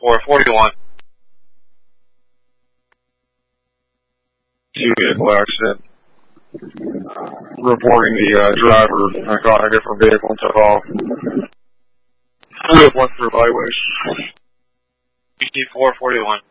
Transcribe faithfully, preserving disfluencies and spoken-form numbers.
four forty-one. Two vehicle accident. Reporting the uh, driver uh, got in a different vehicle and took off. Went through byways. B T four forty-one.